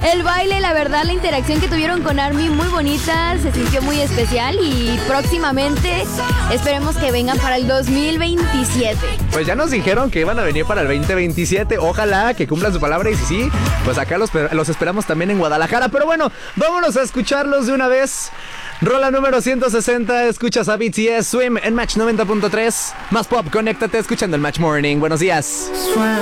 El baile, la verdad, la interacción que tuvieron con ARMY muy bonita, se sintió muy especial y próximamente esperemos que vengan para el 2027. Pues ya nos dijeron que iban a venir para el 2027. Ojalá que cumplan su palabra y si sí, pues acá los esperamos también en Guadalajara. Pero bueno, vámonos a escucharlos de una vez. Rola número 160, escuchas a BTS Swim en Match 90.3. Más pop, conéctate escuchando el Match Morning. Buenos días.